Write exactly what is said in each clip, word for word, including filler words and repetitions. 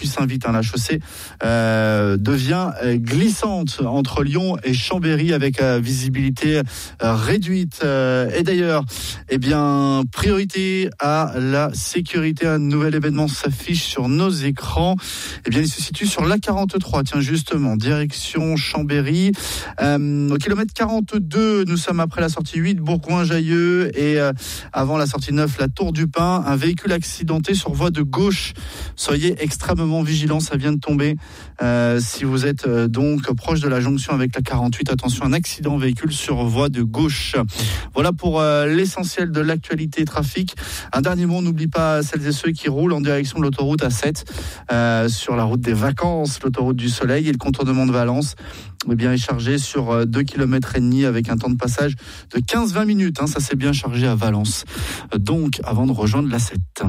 pluie s'invite. Hein, la chaussée euh, devient glissante entre Lyon et Chambéry avec euh, visibilité euh, réduite. Euh, et d'ailleurs, eh bien, priorité à la sécurité. Un nouvel événement s'affiche sur nos écrans. Eh bien, il se situe sur l'A quarante-trois. Tiens, justement, direction Chambéry. Euh, au kilomètre quarante-deux, nous sommes après la sortie huit, Bourgoin-Jallieu, et euh, avant la sortie neuf, la Tour du Pin. Un véhicule accidenté sur voie de gauche. Soyez extrêmement vigilants, ça vient de tomber. Euh, si vous êtes euh, donc proche de la jonction avec la quarante-huit, attention, un accident véhicule sur voie de gauche. Voilà pour euh, l'essentiel de l'actualité trafic. Un dernier mot, on n'oublie pas celles et ceux qui roulent en direction de l'autoroute A sept euh, sur la route des vacances, l'autoroute du Soleil, et le contournement de Valence. Eh bien, est chargé sur deux kilomètres et demi avec un temps de passage de quinze à vingt minutes. Hein, ça s'est bien chargé à Valence. Donc, avant de rejoindre l'A sept.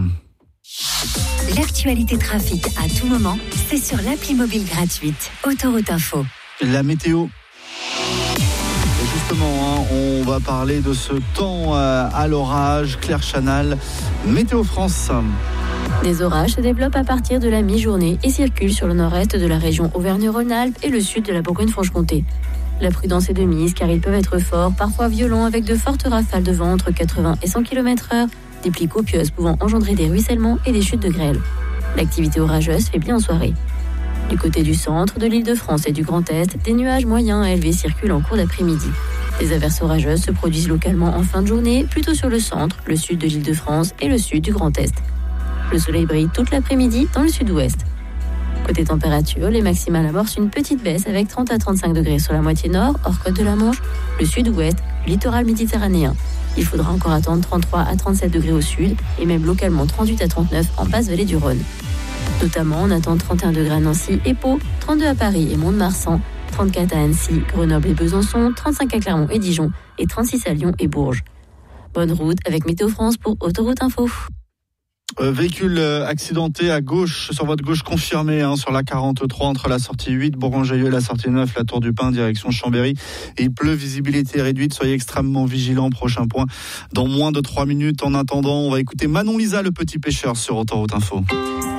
L'actualité trafic à tout moment, c'est sur l'appli mobile gratuite Autoroute Info. La météo. Et justement, hein, on va parler de ce temps euh, à l'orage. Claire Chanal, Météo France. Des orages se développent à partir de la mi-journée et circulent sur le nord-est de la région Auvergne-Rhône-Alpes et le sud de la Bourgogne-Franche-Comté. La prudence est de mise car ils peuvent être forts, parfois violents, avec de fortes rafales de vent entre quatre-vingts et cent kilomètres heure, des pluies copieuses pouvant engendrer des ruissellements et des chutes de grêle. L'activité orageuse faiblit en soirée. Du côté du centre, de l'Île-de-France et du Grand Est, des nuages moyens à élevés circulent en cours d'après-midi. Des averses orageuses se produisent localement en fin de journée, plutôt sur le centre, le sud de l'Île-de-France et le sud du Grand Est. Le soleil brille toute l'après-midi dans le sud-ouest. Côté température, les maximales amorcent une petite baisse avec trente à trente-cinq degrés sur la moitié nord, hors côte de la Manche, le sud-ouest, le littoral méditerranéen. Il faudra encore attendre trente-trois à trente-sept degrés au sud et même localement trente-huit à trente-neuf en basse vallée du Rhône. Notamment, on attend trente et un degrés à Nancy et Pau, trente-deux à Paris et Mont-de-Marsan, trente-quatre à Annecy, Grenoble et Besançon, trente-cinq à Clermont et Dijon et trente-six à Lyon et Bourges. Bonne route avec Météo France pour Autoroute Info. Euh, véhicule euh, accidenté à gauche, sur votre gauche confirmé, hein, sur la quarante-trois entre la sortie huit, Bourgoin-Jallieu et la sortie neuf, la Tour du Pin, direction Chambéry. Et il pleut, visibilité réduite, soyez extrêmement vigilants. Prochain point dans moins de trois minutes. En attendant, on va écouter Manon Lisa, le petit pêcheur, sur Autoroute Info.